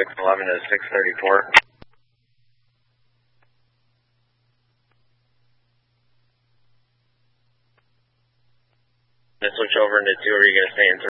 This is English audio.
611 to 634. Switch over into 2, or are you going to stay in 3?